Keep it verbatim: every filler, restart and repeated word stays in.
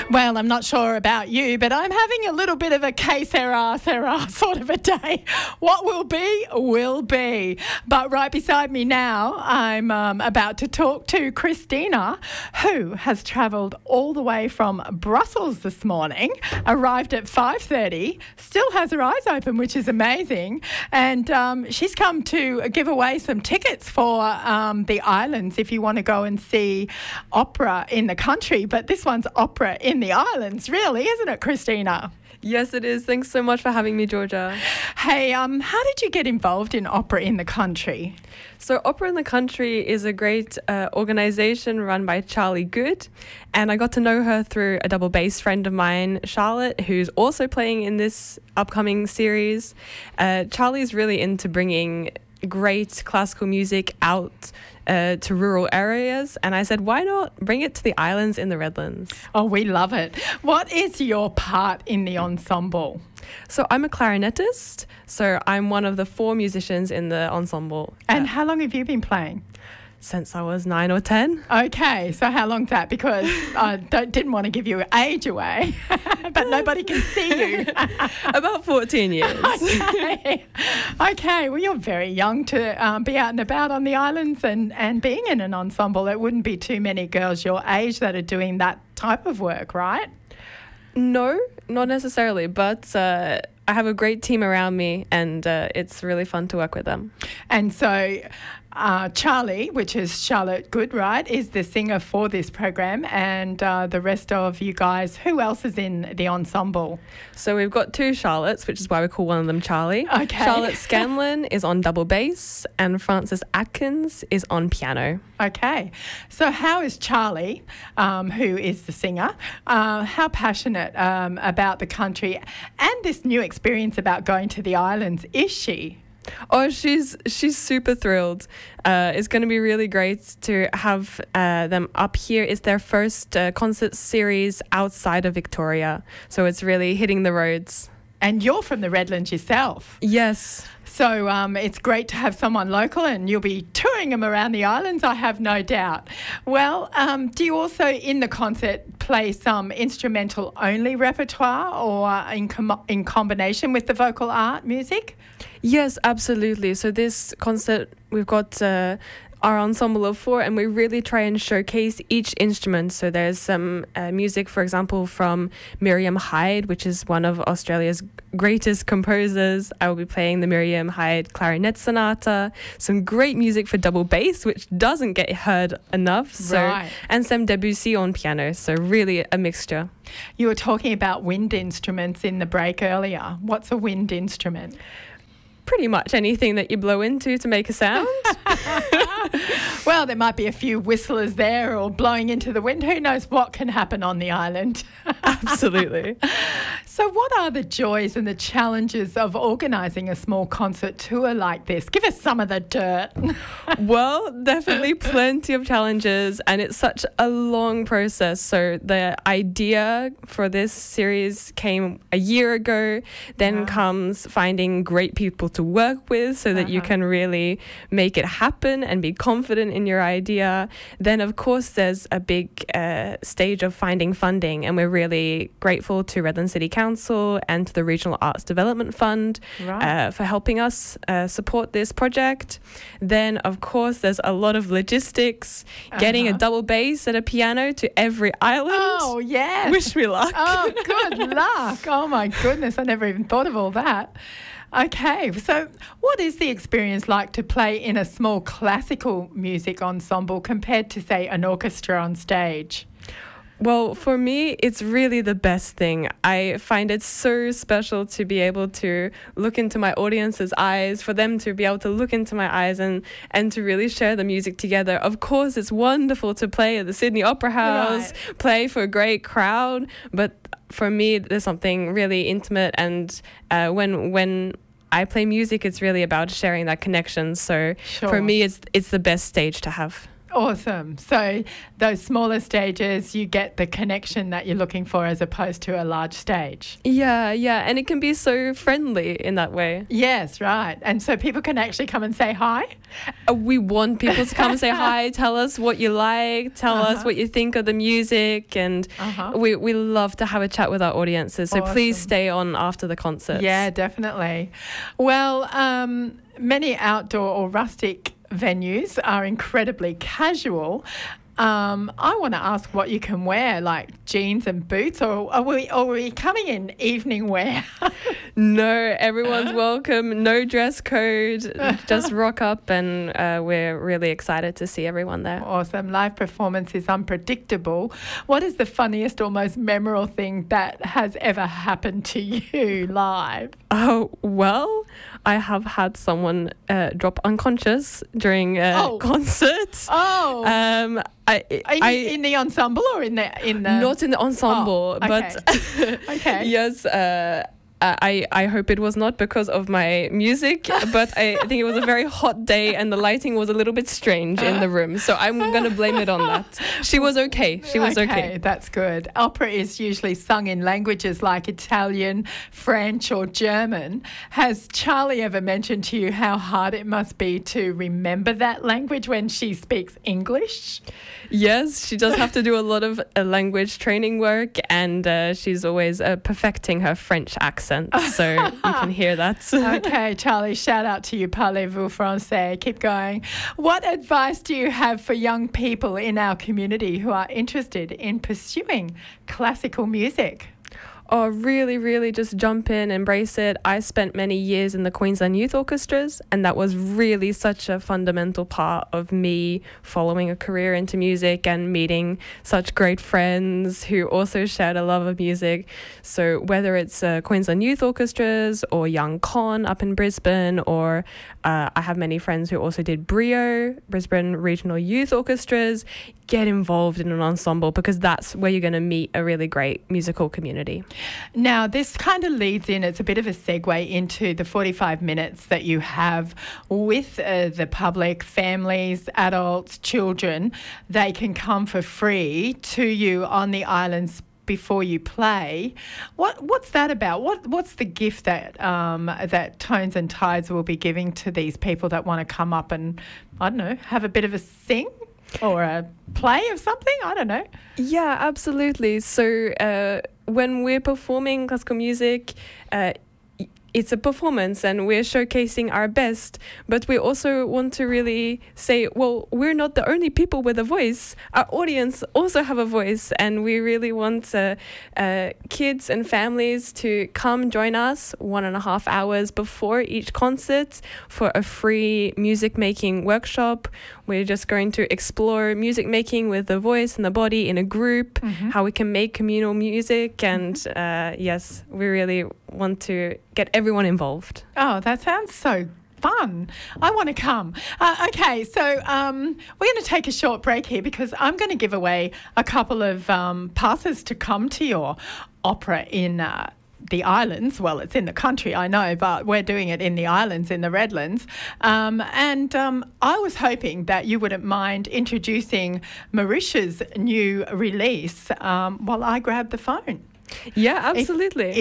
Well, I'm not sure about you, but I'm having a little bit of a que sera, sera sort of a day. What will be, will be. But right beside me now, I'm um, about to talk to Christina, who has travelled all the way from Brussels this morning, arrived at five thirty, still has her eyes open, which is amazing. And um, she's come to give away some tickets for um, the islands if you want to go and see opera in the country. But this one's opera in the islands, really, isn't it, Christina? Yes, it is. Thanks so much for having me, Georgia. Hey, um, how did you get involved in Opera in the Country? So Opera in the Country is a great uh, organisation run by Charlie Good, and I got to know her through a double bass friend of mine, Charlotte, who's also playing in this upcoming series. Uh, Charlie's really into bringing great classical music out uh, to rural areas, and I said, why not bring it to the islands in the Redlands? Oh, we love it. What is your part in the ensemble? So I'm a clarinetist, so I'm one of the four musicians in the ensemble. And uh, how long have you been playing? Since I was nine or ten. Okay, so how long's that? Because I don't, didn't want to give your age away, but nobody can see you. About fourteen years. Okay. Okay, well, you're very young to um, be out and about on the islands and, and being in an ensemble. There wouldn't be too many girls your age that are doing that type of work, right? No, not necessarily, but uh, I have a great team around me, and uh, it's really fun to work with them. And so uh, Charlie, which is Charlotte Good, right, is the singer for this program, and uh, the rest of you guys, who else is in the ensemble? So we've got two Charlottes, which is why we call one of them Charlie. Okay. Charlotte Scanlon is on double bass, and Frances Atkins is on piano. Okay. So how is Charlie, um, who is the singer, uh, how passionate um, about the country and this new experience about going to the islands is she? Oh, she's she's super thrilled. Uh, it's going to be really great to have uh, them up here. It's their first uh, concert series outside of Victoria, so it's really hitting the roads. And you're from the Redlands yourself. Yes. So um, it's great to have someone local, and you'll be touring them around the islands, I have no doubt. Well, um, do you also, in the concert, play some instrumental-only repertoire or in, com- in combination with the vocal art music? Yes, absolutely. So this concert, we've got uh, our ensemble of four, and we really try and showcase each instrument. So there's some uh, music, for example, from Miriam Hyde, which is one of Australia's greatest composers. I will be playing the Miriam Hyde Clarinet Sonata, some great music for double bass, which doesn't get heard enough. So, right. And some Debussy on piano. So really a mixture. You were talking about wind instruments in the break earlier. What's a wind instrument? Pretty much anything that you blow into to make a sound. Well, there might be a few whistlers there or blowing into the wind. Who knows what can happen on the island? Absolutely. So what are the joys and the challenges of organising a small concert tour like this? Give us some of the dirt. Well, definitely plenty of challenges, and it's such a long process. So the idea for this series came a year ago. Then Wow. comes finding great people to work with so that uh-huh. you can really make it happen and be confident in your idea. Then, of course, there's a big uh, stage of finding funding, and we're really grateful to Redland City Council and to the Regional Arts Development Fund right. uh, for helping us uh, support this project. Then, of course, there's a lot of logistics, uh-huh. getting a double bass and a piano to every island. Oh, yes. Wish me luck. Oh, good luck. Oh, my goodness. I never even thought of all that. Okay, so what is the experience like to play in a small classical music ensemble compared to, say, an orchestra on stage? Well, for me, it's really the best thing. I find it so special to be able to look into my audience's eyes, for them to be able to look into my eyes and, and to really share the music together. Of course, it's wonderful to play at the Sydney Opera House, right. play for a great crowd, but for me, there's something really intimate, and uh, when when I play music, it's really about sharing that connection. So sure. for me, it's it's the best stage to have. Awesome. So those smaller stages, you get the connection that you're looking for as opposed to a large stage. Yeah, yeah. And it can be so friendly in that way. Yes, right. And so people can actually come and say hi. Uh, we want people to come and say hi, tell us what you like, tell Uh-huh. us what you think of the music. And Uh-huh. we, we love to have a chat with our audiences. So please Awesome. stay on after the concert. Yeah, definitely. Well, um, many outdoor or rustic venues are incredibly casual. Um, I want to ask what you can wear, like jeans and boots, or are we, are we coming in evening wear? No, everyone's welcome. No dress code. Just rock up, and uh, we're really excited to see everyone there. Awesome. Live performance is unpredictable. What is the funniest or most memorable thing that has ever happened to you live? Oh, well, I have had someone uh, drop unconscious during a Oh. concert. Oh, Um, I, are you I, in the ensemble or in the in the? not in the ensemble, Oh, but Okay. yes, uh, I, I hope it was not because of my music, but I think it was a very hot day and the lighting was a little bit strange in the room. So I'm going to blame it on that. She was okay. She was okay. That's good. Opera is usually sung in languages like Italian, French, or German. Has Charlie ever mentioned to you how hard it must be to remember that language when she speaks English? Yes, she does have to do a lot of uh, language training work, and uh, she's always uh, perfecting her French accent. So you can hear that. Okay, Charlie, shout out to you. Parlez-vous français? Keep going. What advice do you have for young people in our community who are interested in pursuing classical music? Oh, really, really just jump in, embrace it. I spent many years in the Queensland Youth Orchestras, and that was really such a fundamental part of me following a career into music and meeting such great friends who also shared a love of music. So whether it's uh, Queensland Youth Orchestras or Young Con up in Brisbane, or uh, I have many friends who also did BRIO, Brisbane Regional Youth Orchestras, get involved in an ensemble because that's where you're going to meet a really great musical community. Now, this kind of leads in, it's a bit of a segue into the forty-five minutes that you have with uh, the public, families, adults, children. They can come for free to you on the islands before you play. What What's that about? What What's the gift that um, that Tones and Tides will be giving to these people that want to come up and, I don't know, have a bit of a sing? Or a play of something? I don't know. Yeah, absolutely. So uh, when we're performing classical music, uh, it's a performance and we're showcasing our best, but we also want to really say, well, we're not the only people with a voice. Our audience also have a voice, and we really want uh, uh, kids and families to come join us one and a half hours before each concert for a free music making workshop. We're just going to explore music making with the voice and the body in a group, mm-hmm. how we can make communal music, and uh, yes, we really want to get everyone involved. Oh, that sounds so fun. I want to come. Uh, okay, so um, we're going to take a short break here because I'm going to give away a couple of um, passes to come to your opera in uh, the islands. Well, it's in the country, I know, but we're doing it in the islands, in the Redlands. Um, and um, I was hoping that you wouldn't mind introducing Marisha's new release um, while I grab the phone. Yeah, absolutely. If,